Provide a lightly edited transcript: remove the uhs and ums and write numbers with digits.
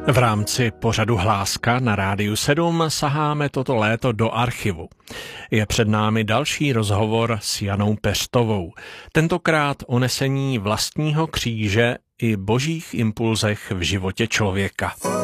V rámci pořadu Hláska na Rádiu 7 saháme toto léto do archivu. Je před námi další rozhovor s Janou Peřtovou. Tentokrát o nesení vlastního kříže i božích impulzech v životě člověka.